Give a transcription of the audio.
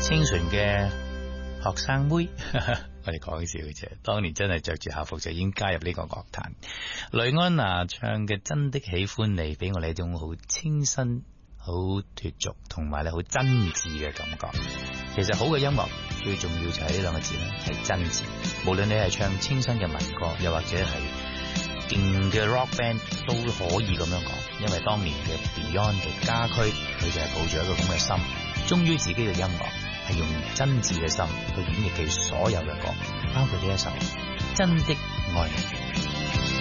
清純嘅學生妹，我哋講笑嘅啫。當年真係着住校服就已經加入呢個樂壇。雷安娜唱嘅《真的喜歡你》，俾我哋一種好清新、好脫俗，同埋咧好真摯嘅感覺。其實好嘅音樂最重要就係呢兩個字咧，係真摯。無論你係唱清新嘅民歌，又或者係勁嘅 rock band 都可以咁樣講，因為當年嘅 Beyond 嘅家駒，佢就係抱住一個咁嘅心，忠於自己嘅音樂，係用真摯嘅心去演繹佢所有嘅歌，包括呢一首《真的愛你》。